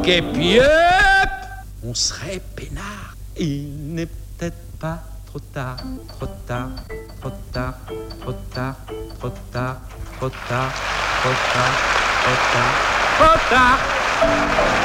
guépieux, on serait peinard. Il n'est peut-être pas trop tard, trop tard, trop tard, trop tard, trop tard, trop tard, trop tard, trop tard, trop tard.